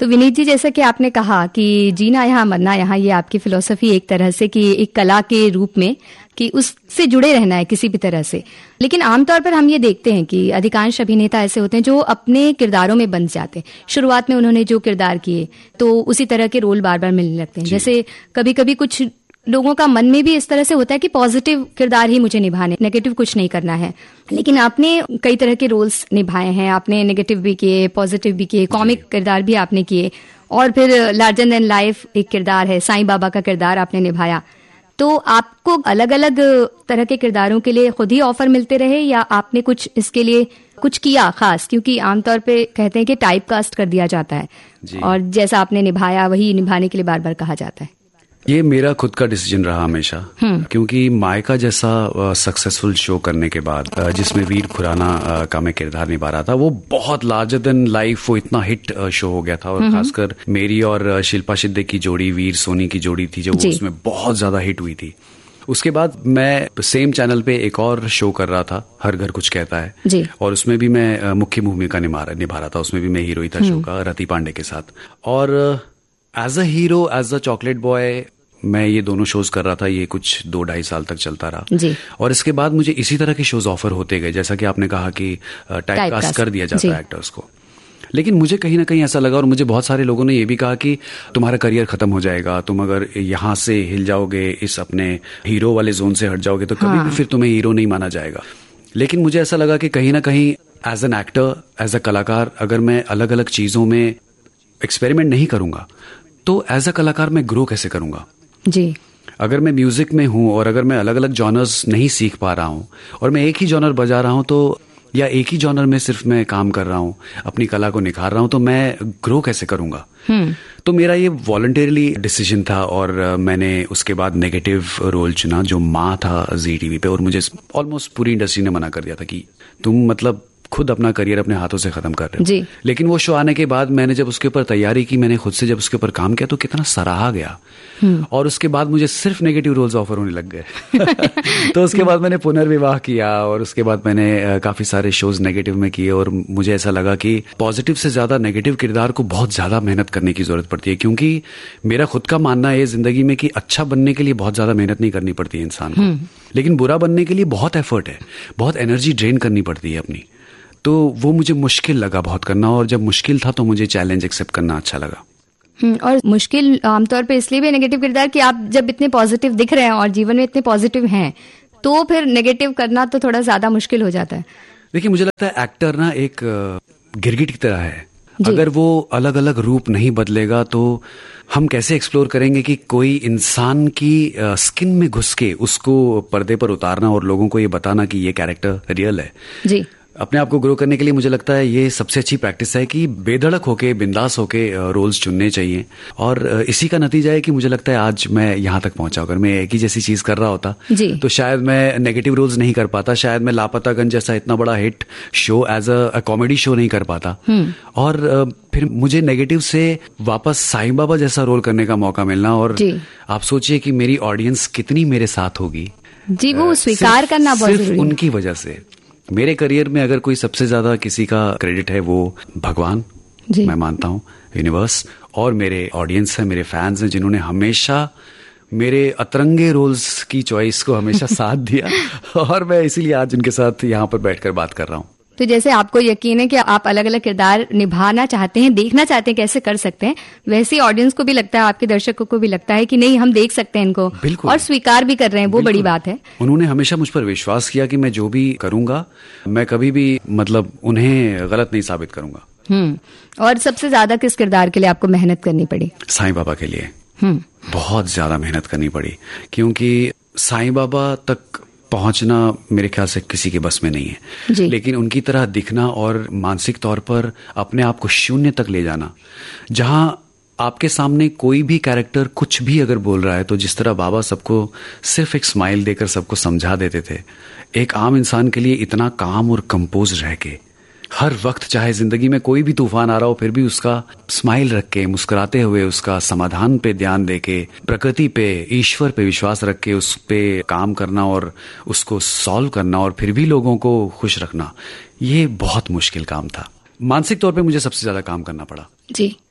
तो विनीत जी, जैसा कि आपने कहा कि जीना यहाँ मरना यहाँ, ये आपकी फिलॉसफी एक तरह से कि एक कला के रूप में कि उससे जुड़े रहना है किसी भी तरह से। लेकिन आमतौर पर हम ये देखते हैं कि अधिकांश अभिनेता ऐसे होते हैं जो अपने किरदारों में बंध जाते हैं। शुरुआत में उन्होंने जो किरदार किए तो उसी तरह के रोल बार बार मिलने लगते हैं। जैसे कभी कभी कुछ लोगों का मन में भी इस तरह से होता है कि पॉजिटिव किरदार ही मुझे निभाने, नेगेटिव कुछ नहीं करना है। लेकिन आपने कई तरह के रोल्स निभाए हैं, आपने नेगेटिव भी किए, पॉजिटिव भी किए, कॉमिक किरदार भी आपने किए, और फिर लार्जर देन लाइफ एक किरदार है, साईं बाबा का किरदार आपने निभाया। तो आपको अलग अलग तरह के किरदारों के लिए खुद ही ऑफर मिलते रहे या आपने कुछ इसके लिए कुछ किया खास? क्योंकि आमतौर पे कहते हैं कि टाइप कास्ट कर दिया जाता है और जैसा आपने निभाया वही निभाने के लिए बार बार कहा जाता है। ये मेरा खुद का डिसीजन रहा हमेशा, क्योंकि मायका जैसा सक्सेसफुल शो करने के बाद जिसमें वीर खुराना का मैं किरदार निभा रहा था, वो बहुत लार्जर देन लाइफ, वो इतना हिट शो हो गया था। और खासकर मेरी और शिल्पा शिंदे की जोड़ी, वीर सोनी की जोड़ी थी जो उसमें बहुत ज्यादा हिट हुई थी। उसके बाद मैं सेम चैनल पे एक और शो कर रहा था, हर घर कुछ कहता है जी। और उसमें भी मैं मुख्य भूमिका निभा रहा था। उसमें भी मैं हीरो ही था शो का, रति पांडे के साथ। और as a hero, as a chocolate boy, मैं ये दोनों शोज कर रहा था। ये कुछ 2-2.5 साल तक चलता रहा जी। और इसके बाद मुझे इसी तरह के शोज ऑफर होते गए, जैसा कि आपने कहा कि टाइपकास्ट कर दिया जाता है एक्टर्स को। लेकिन मुझे कहीं ना कहीं ऐसा लगा, और मुझे बहुत सारे लोगों ने ये भी कहा कि तुम्हारा करियर खत्म हो जाएगा, तुम अगर यहाँ से हिल जाओगे, इस अपने हीरो वाले जोन से हट जाओगे, तो कभी भी फिर तुम्हें हीरो नहीं माना जाएगा। लेकिन मुझे ऐसा लगा कि कहीं ना कहीं as an actor, as a कलाकार, अगर मैं अलग अलग चीजों में एक्सपेरिमेंट नहीं करूंगा तो एज अ कलाकार मैं ग्रो कैसे करूंगा जी। अगर मैं म्यूजिक में हूं और अगर मैं अलग अलग जॉनर्स नहीं सीख पा रहा हूं और मैं एक ही जॉनर बजा रहा हूं, तो या एक ही जॉनर में सिर्फ मैं काम कर रहा हूं, अपनी कला को निखार रहा हूं, तो मैं ग्रो कैसे करूंगा? तो मेरा ये वॉलंटरीली डिसीजन था और मैंने उसके बाद नेगेटिव रोल चुना, जो माँ था जी टीवी पे। और मुझे ऑलमोस्ट पूरी इंडस्ट्री ने मना कर दिया था कि तुम मतलब खुद अपना करियर अपने हाथों से खत्म कर रहे हो। लेकिन वो शो आने के बाद मैंने जब उसके ऊपर तैयारी की, मैंने खुद से जब उसके ऊपर काम किया, तो कितना सराहा गया। और उसके बाद मुझे सिर्फ नेगेटिव रोल्स ऑफर होने लग गए। तो उसके बाद मैंने पुनर्विवाह किया और उसके बाद मैंने काफी सारे शोज नेगेटिव में किए। और मुझे ऐसा लगा कि पॉजिटिव से ज्यादा नेगेटिव किरदार को बहुत ज्यादा मेहनत करने की जरूरत पड़ती है, क्योंकि मेरा खुद का मानना है जिंदगी में कि अच्छा बनने के लिए बहुत ज्यादा मेहनत नहीं करनी पड़ती है इंसान को, लेकिन बुरा बनने के लिए बहुत एफर्ट है, बहुत एनर्जी ड्रेन करनी पड़ती है अपनी। तो वो मुझे मुश्किल लगा बहुत करना, और जब मुश्किल था तो मुझे चैलेंज एक्सेप्ट करना अच्छा लगा। और मुश्किल आमतौर पे इसलिए भी नेगेटिव किरदार कि आप जब इतने पॉजिटिव दिख रहे हैं और जीवन में इतने पॉजिटिव हैं, तो फिर नेगेटिव करना तो थोड़ा ज्यादा मुश्किल हो जाता है। देखिए, मुझे लगता है एक्टर ना एक गिरगिट की तरह है। अगर वो अलग अलग रूप नहीं बदलेगा तो हम कैसे एक्सप्लोर करेंगे कि कोई इंसान की स्किन में घुस के उसको पर्दे पर उतारना और लोगों को ये बताना कि ये कैरेक्टर रियल है जी। अपने आप को ग्रो करने के लिए मुझे लगता है ये सबसे अच्छी प्रैक्टिस है कि बेधड़क होके, बिंदास होके रोल्स चुनने चाहिए। और इसी का नतीजा है कि मुझे लगता है आज मैं यहाँ तक पहुंचा। अगर मैं एक ही जैसी चीज कर रहा होता तो शायद मैं नेगेटिव रोल्स नहीं कर पाता, शायद मैं लापतागंज जैसा इतना बड़ा hit show as a comedy show नहीं कर पाता, और फिर मुझे नेगेटिव से वापस साईं बाबा जैसा रोल करने का मौका मिलना। और आप सोचिए कि मेरी ऑडियंस कितनी मेरे साथ होगी जी, वो स्वीकार करना बहुत जरूरी है। उनकी वजह से मेरे करियर में अगर कोई सबसे ज्यादा किसी का क्रेडिट है वो भगवान, मैं मानता हूँ, यूनिवर्स, और मेरे ऑडियंस है, मेरे फैंस हैं, जिन्होंने हमेशा मेरे अतरंगे रोल्स की चॉइस को हमेशा साथ दिया। और मैं इसीलिए आज उनके साथ यहाँ पर बैठकर बात कर रहा हूँ। तो जैसे आपको यकीन है कि आप अलग अलग किरदार निभाना चाहते हैं, देखना चाहते हैं कैसे कर सकते हैं, वैसे ही ऑडियंस को भी लगता है, आपके दर्शकों को भी लगता है कि नहीं, हम देख सकते हैं इनको, और स्वीकार भी कर रहे हैं। वो बड़ी बात है। उन्होंने हमेशा मुझ पर विश्वास किया कि मैं जो भी करूंगा, मैं कभी भी मतलब उन्हें गलत नहीं साबित करूंगा। और सबसे ज्यादा किस किरदार के लिए आपको मेहनत करनी पड़ी? साईं बाबा के लिए बहुत ज्यादा मेहनत करनी पड़ी, क्योंकि साईं बाबा तक पहुंचना मेरे ख्याल से किसी के बस में नहीं है, लेकिन उनकी तरह दिखना और मानसिक तौर पर अपने आप को शून्य तक ले जाना, जहां आपके सामने कोई भी कैरेक्टर कुछ भी अगर बोल रहा है तो जिस तरह बाबा सबको सिर्फ एक स्माइल देकर सबको समझा देते थे, एक आम इंसान के लिए इतना काम और कंपोज रह के हर वक्त, चाहे जिंदगी में कोई भी तूफान आ रहा हो, फिर भी उसका स्माइल रख के, मुस्कुराते हुए उसका समाधान पे ध्यान देके, प्रकृति पे, ईश्वर पे विश्वास रख के उस पे काम करना और उसको सॉल्व करना और फिर भी लोगों को खुश रखना, ये बहुत मुश्किल काम था। मानसिक तौर पे मुझे सबसे ज्यादा काम करना पड़ा जी।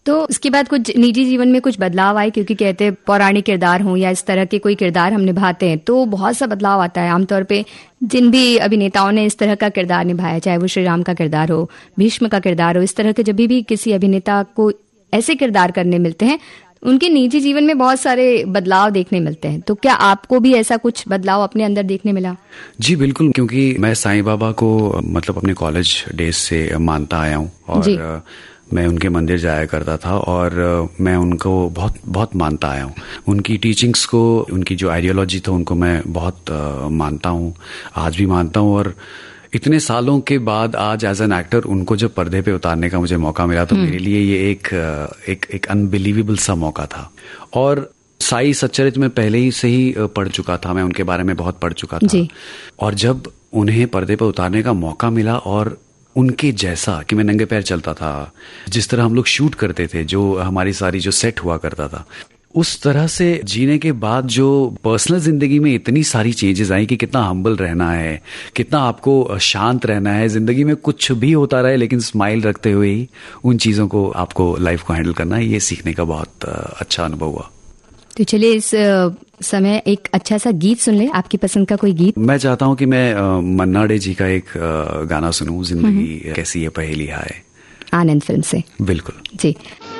तो इसके बाद कुछ निजी जीवन में कुछ बदलाव आए, क्योंकि कहते हैं पौराणिक किरदार हो या इस तरह के कोई किरदार हम निभाते हैं तो बहुत सा बदलाव आता है। आमतौर पे जिन भी अभिनेताओं ने इस तरह का किरदार निभाया, चाहे वो श्री राम का किरदार हो, भीष्म का किरदार हो, इस तरह के जब भी किसी अभिनेता को ऐसे किरदार करने मिलते हैं उनके निजी जीवन में बहुत सारे बदलाव देखने मिलते हैं। तो क्या आपको भी ऐसा कुछ बदलाव अपने अंदर देखने मिला? जी बिल्कुल, क्योंकि मैं साईं बाबा को मतलब अपने कॉलेज डेज से मानता आया हूँ और मैं उनके मंदिर जाया करता था और मैं उनको बहुत बहुत मानता आया हूँ। उनकी टीचिंग्स को, उनकी जो आइडियोलॉजी था उनको मैं बहुत मानता हूँ, आज भी मानता हूँ। और इतने सालों के बाद आज एज एन एक्टर उनको जब पर्दे पे उतारने का मुझे मौका मिला तो मेरे लिए ये एक अनबिलीवेबल सा मौका था। और साई सच्चरित्र में पहले ही से ही पढ़ चुका था, मैं उनके बारे में बहुत पढ़ चुका था। और जब उन्हें पर्दे पे उतारने का मौका मिला और उनके जैसा कि मैं नंगे पैर चलता था, जिस तरह हम लोग शूट करते थे, जो हमारी सारी जो सेट हुआ करता था, उस तरह से जीने के बाद जो पर्सनल जिंदगी में इतनी सारी चेंजेस आई कि कितना हम्बल रहना है, कितना आपको शांत रहना है, जिंदगी में कुछ भी होता रहे लेकिन स्माइल रखते हुए ही उन चीजों को आपको लाइफ को हैंडल करना है, ये सीखने का बहुत अच्छा अनुभव हुआ। तो चलिए इस समय एक अच्छा सा गीत सुन ले, आपकी पसंद का कोई गीत। मैं चाहता हूँ कि मैं मन्ना डे जी का एक गाना सुनूं, जिंदगी कैसी है पहेली है, आनंद फिल्म से। बिल्कुल जी।